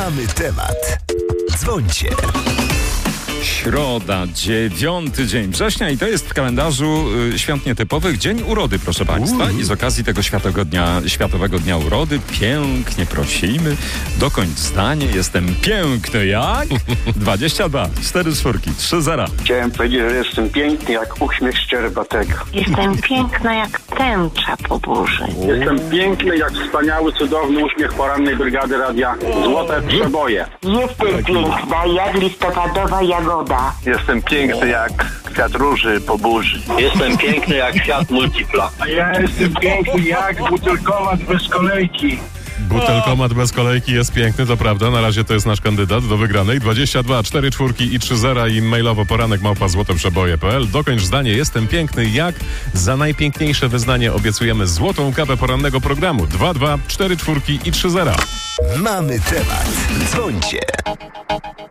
Mamy temat. Dzwońcie. Środa, 9 dzień września i to jest w kalendarzu świąt nietypowych Dzień Urody, proszę Państwa. I z okazji tego Światowego Dnia Urody pięknie prosimy, dokończ zdanie, jestem piękny jak 22, 4 czwórki, 3 zera. Chciałem powiedzieć, że jestem piękny jak uśmiech szczerbatego. Jestem piękna jak tęcza po burzy. Jestem piękny jak wspaniały, cudowny uśmiech porannej brygady radia Złote Przeboje. Jestem piękna jak listopadowa jagoda. Jestem piękny jak kwiat róży po burzy. Jestem piękny jak Fiat Multipla. A ja jestem piękny jak butelkowat bez kolejki. Butelkomat bez kolejki jest piękny, to prawda. Na razie to jest nasz kandydat do wygranej. 22, 4 czwórki i 3 zera i mailowo poranek@złoteprzeboje.pl. Dokończ zdanie, jestem piękny jak. Za najpiękniejsze wyznanie obiecujemy złotą kapę porannego programu. 22, 4 czwórki i 3 zera. Mamy temat. Dzwońcie.